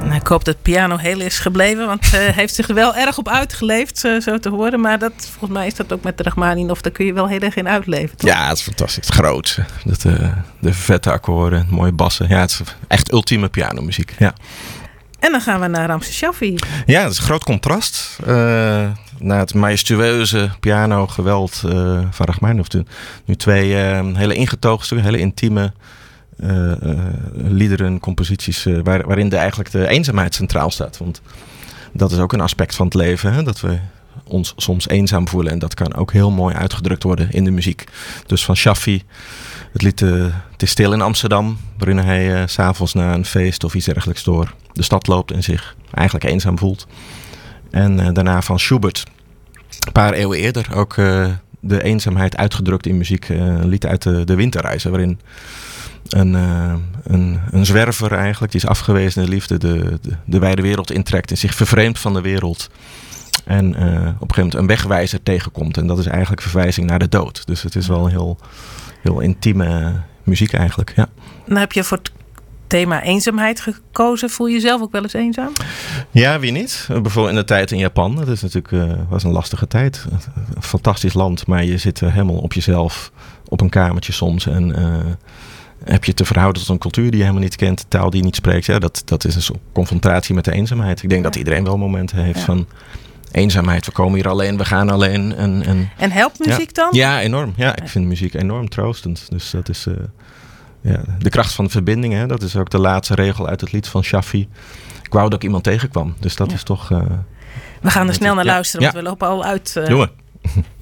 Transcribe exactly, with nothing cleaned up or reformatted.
Nou, ik hoop dat piano heel is gebleven, want hij uh, heeft zich er wel erg op uitgeleefd, uh, zo te horen. Maar dat, volgens mij is dat ook met de Rachmaninoff, daar kun je wel heel erg in uitleven, toch? Ja, het is fantastisch. Het groot. Dat, uh, de vette akkoorden, mooie bassen. Ja, het is echt ultieme pianomuziek. Ja. En dan gaan we naar Ramses Shaffi. Ja, dat is een groot contrast. Uh, naar het majestueuze piano-geweld uh, van Rachmaninoff. Nu twee uh, hele ingetogen stukken, hele intieme uh, uh, liederen, composities, uh, waar, waarin de, eigenlijk de eenzaamheid centraal staat. Want dat is ook een aspect van het leven, hè? Dat we ons soms eenzaam voelen. En dat kan ook heel mooi uitgedrukt worden in de muziek. Dus van Shaffi, het lied uh, Het is stil in Amsterdam, waarin hij uh, 's avonds na een feest of iets dergelijks door de stad loopt en zich eigenlijk eenzaam voelt. En uh, daarna van Schubert, een paar eeuwen eerder, ook uh, de eenzaamheid uitgedrukt in muziek. Uh, een lied uit de, de Winterreizen, waarin een, uh, een, een zwerver eigenlijk, die is afgewezen in de liefde, de, de, de wijde wereld intrekt en zich vervreemdt van de wereld. En uh, op een gegeven moment een wegwijzer tegenkomt. En dat is eigenlijk verwijzing naar de dood. Dus het is wel heel, heel intieme muziek eigenlijk, ja. Dan heb je voor het thema eenzaamheid gekozen. Voel je jezelf ook wel eens eenzaam? Ja, wie niet? Bijvoorbeeld in de tijd in Japan. Dat is natuurlijk, uh, was een lastige tijd. Een fantastisch land, maar je zit helemaal op jezelf op een kamertje soms. En uh, heb je te verhouden tot een cultuur die je helemaal niet kent, taal die je niet spreekt. Ja, dat, dat is een soort confrontatie met de eenzaamheid. Ik denk ja. dat iedereen wel momenten heeft ja. van eenzaamheid. We komen hier alleen, we gaan alleen. En, en, en helpt muziek ja. dan? Ja, enorm. Ja, ik vind muziek enorm troostend. Dus dat is uh, ja, de kracht van de verbinding. Hè? Dat is ook de laatste regel uit het lied van Shaffi. Ik wou dat ik iemand tegenkwam. Dus dat ja. is toch... Uh, we gaan er snel naar ja. luisteren, want ja. we lopen al uit. Uh, Doen we.